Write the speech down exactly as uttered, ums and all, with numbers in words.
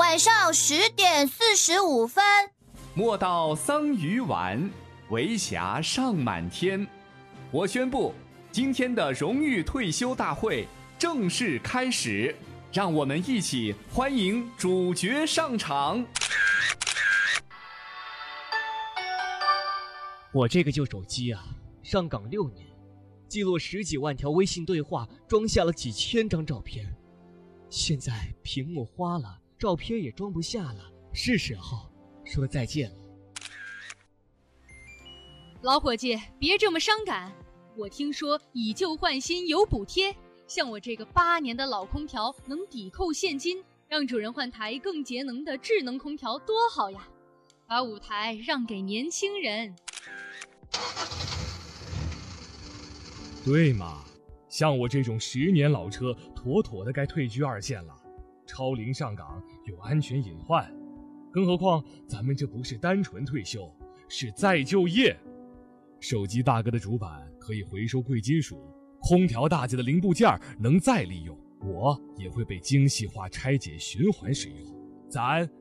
晚上十点四十五分， 莫道桑榆晚，为霞尚满天。我宣布，今天的荣誉退休大会正式开始，让我们一起欢迎主角上场。 我这个旧手机啊，上岗六年，记录十几万条微信对话，装下了几千张照片。现在屏幕花了，照片也装不下了，是时候说再见了。 老伙计，别这么伤感。我听说以旧换新有补贴，像我这个八年的老空调能抵扣现金，让主人换台更节能的智能空调多好呀！把舞台让给年轻人。 对嘛，像我这种十年老车，妥妥的该退居二线了。超龄上岗有安全隐患，更何况咱们这不是单纯退休，是再就业。手机大哥的主板可以回收贵金属，空调大姐的零部件能再利用，我也会被精细化拆解循环使用。咱